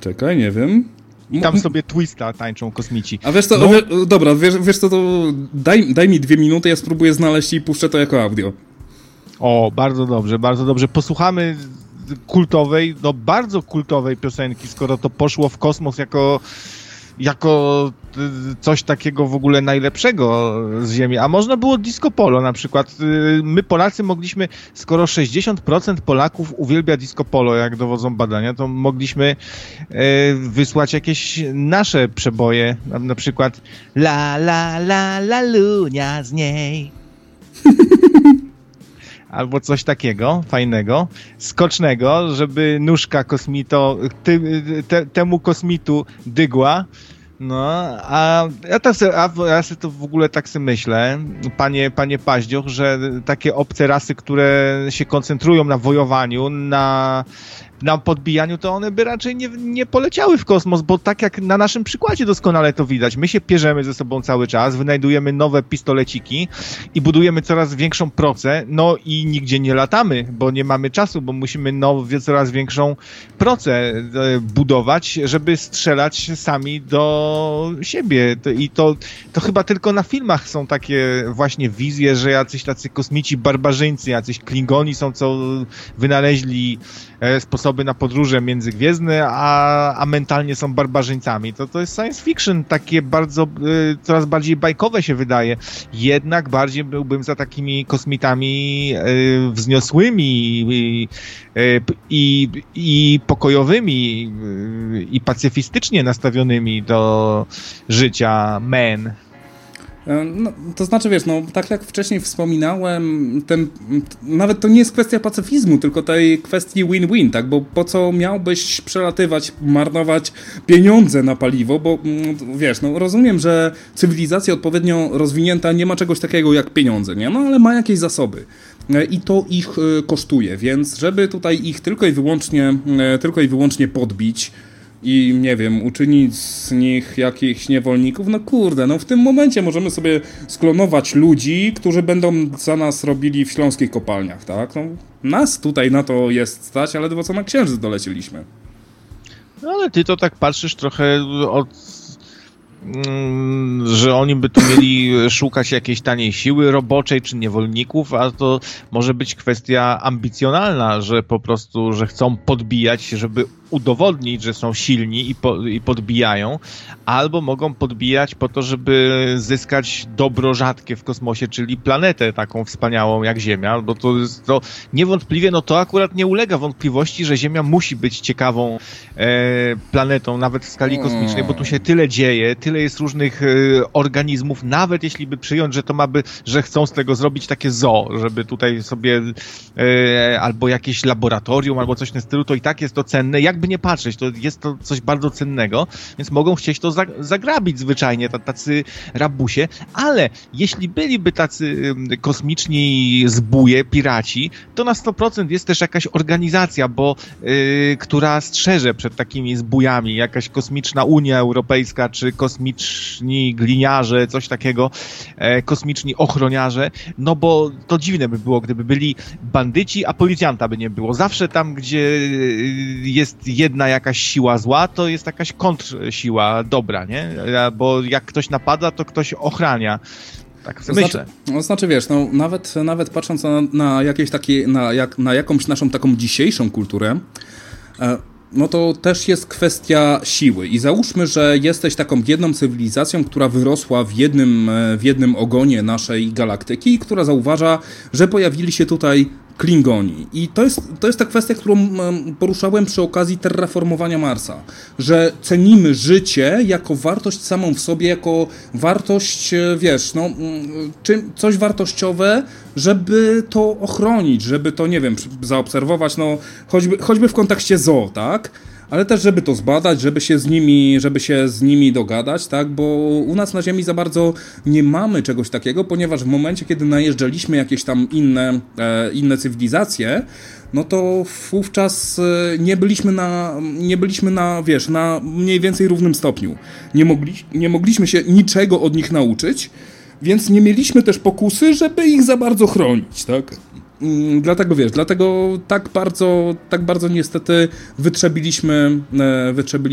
Czekaj, nie wiem. I tam sobie twista tańczą kosmici. A wiesz co, dobra, wiesz co, to daj mi 2 minuty, ja spróbuję znaleźć i puszczę to jako audio. O, bardzo dobrze, bardzo dobrze. Posłuchamy kultowej, bardzo kultowej piosenki, skoro to poszło w kosmos jako coś takiego w ogóle najlepszego z Ziemi. A można było disco polo na przykład. My Polacy mogliśmy, skoro 60% Polaków uwielbia disco polo, jak dowodzą badania, to mogliśmy wysłać jakieś nasze przeboje. Na przykład la la la la lunia z niej. Albo coś takiego fajnego, skocznego, żeby nóżka temu kosmitu dygła. No, a ja sobie to w ogóle tak sobie myślę, panie Paździoch, że takie obce rasy, które się koncentrują na wojowaniu, na podbijaniu, to one by raczej nie poleciały w kosmos, bo tak jak na naszym przykładzie doskonale to widać, my się pierzemy ze sobą cały czas, wynajdujemy nowe pistoleciki i budujemy coraz większą procę, no i nigdzie nie latamy, bo nie mamy czasu, bo musimy coraz większą procę budować, żeby strzelać sami do siebie. I to chyba tylko na filmach są takie właśnie wizje, że jacyś tacy kosmici barbarzyńcy, jacyś Klingoni są, co wynaleźli sposoby na podróże międzygwiezdne, a mentalnie są barbarzyńcami. To jest science fiction, takie bardzo, coraz bardziej bajkowe się wydaje. Jednak bardziej byłbym za takimi kosmitami wzniosłymi i pokojowymi i pacyfistycznie nastawionymi do życia No, to znaczy, wiesz, no tak jak wcześniej wspominałem, nawet to nie jest kwestia pacyfizmu, tylko tej kwestii win-win, tak? Bo po co miałbyś przelatywać, marnować pieniądze na paliwo, bo wiesz, no rozumiem, że cywilizacja odpowiednio rozwinięta nie ma czegoś takiego jak pieniądze, nie? No ale ma jakieś zasoby i to ich kosztuje, więc żeby tutaj ich tylko i wyłącznie podbić i, nie wiem, uczynić z nich jakichś niewolników, no kurde, no w tym momencie możemy sobie sklonować ludzi, którzy będą za nas robili w śląskich kopalniach, tak? No, nas tutaj na to jest stać, ale ledwo co na Księżyc dolecieliśmy. No ale ty to tak patrzysz trochę że oni by tu mieli szukać jakiejś taniej siły roboczej czy niewolników, a to może być kwestia ambicjonalna, że po prostu, że chcą podbijać, żeby udowodnić, że są silni i podbijają, albo mogą podbijać po to, żeby zyskać dobro rzadkie w kosmosie, czyli planetę taką wspaniałą jak Ziemia, bo to jest to niewątpliwie, no to akurat nie ulega wątpliwości, że Ziemia musi być ciekawą planetą, nawet w skali kosmicznej, bo tu się tyle dzieje, tyle jest różnych organizmów, nawet jeśli by przyjąć, że to że chcą z tego zrobić takie zoo, żeby tutaj sobie albo jakieś laboratorium, albo coś w tym stylu, to i tak jest to cenne, jakby nie patrzeć, to jest to coś bardzo cennego, więc mogą chcieć to zagrabić zwyczajnie, tacy rabusie, ale jeśli byliby tacy kosmiczni zbóje, piraci, to na 100% jest też jakaś organizacja, która strzeże przed takimi zbójami, jakaś kosmiczna Unia Europejska, czy kosmiczni gliniarze, coś takiego, kosmiczni ochroniarze, no bo to dziwne by było, gdyby byli bandyci, a policjanta by nie było. Zawsze tam, gdzie jest jedna jakaś siła zła, to jest jakaś kontrsiła dobra, nie? Bo jak ktoś napada, to ktoś ochrania. Tak myślę. Znaczy, wiesz, no nawet patrząc na jakieś takie, na jakąś naszą taką dzisiejszą kulturę, no to też jest kwestia siły. I załóżmy, że jesteś taką jedną cywilizacją, która wyrosła w jednym ogonie naszej galaktyki, która zauważa, że pojawili się tutaj Klingoni. I to jest ta kwestia, którą poruszałem przy okazji terraformowania Marsa. Że cenimy życie jako wartość samą w sobie, jako wartość, wiesz, no, coś wartościowe, żeby to ochronić, żeby to, nie wiem, zaobserwować, no, choćby w kontekście zoo, tak? Ale też, żeby to zbadać, żeby się z nimi dogadać, tak? Bo u nas na Ziemi za bardzo nie mamy czegoś takiego, ponieważ w momencie, kiedy najeżdżaliśmy jakieś tam inne cywilizacje, no to wówczas nie byliśmy na, wiesz, na mniej więcej równym stopniu. Nie mogliśmy się niczego od nich nauczyć, więc nie mieliśmy też pokusy, żeby ich za bardzo chronić, tak? Dlatego tak bardzo niestety wytrzebiliśmy